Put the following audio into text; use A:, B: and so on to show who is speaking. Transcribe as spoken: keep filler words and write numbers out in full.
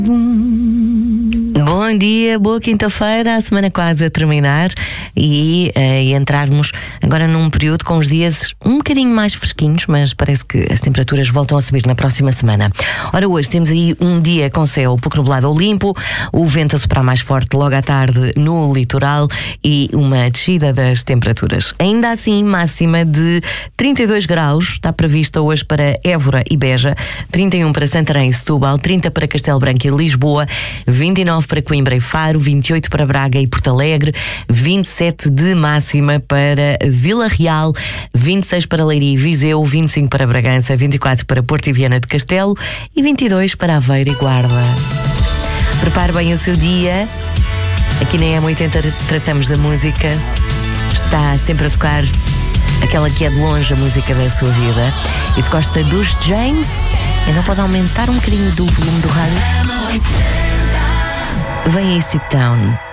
A: Bom dia, boa quinta-feira, a semana quase a terminar e, uh, e entrarmos agora num período com os dias um bocadinho mais fresquinhos, mas parece que as temperaturas voltam a subir na próxima semana. Ora, hoje temos aí um dia com céu pouco nublado ou limpo, o vento a soprar mais forte logo à tarde no litoral e uma descida das temperaturas. Ainda assim, máxima de trinta e dois graus, está prevista hoje para Évora e Beja, trinta e um para Santarém e Setúbal, trinta para Castelo Branco e Lisboa, vinte e nove para Coimbra e Faro, vinte e oito para Braga e Porto Alegre, vinte e sete de máxima para Vila Real, vinte e seis para Leiria e Viseu, vinte e cinco para Bragança, vinte e quatro para Porto e Viana do Castelo e vinte e dois para Aveiro e Guarda. Prepare bem o seu dia. Aqui na M oitenta tratamos da música. Está sempre a tocar aquela que é de longe a música da sua vida. E se gosta dos James, então pode aumentar um bocadinho do volume do rádio. Vem aí Sit Down.